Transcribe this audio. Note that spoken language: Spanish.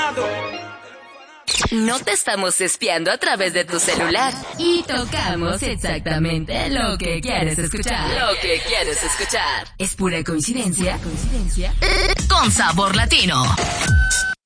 No te estamos espiando a través de tu celular. Y tocamos exactamente lo que quieres escuchar. Lo que quieres escuchar. ¿Es pura coincidencia? Con sabor latino.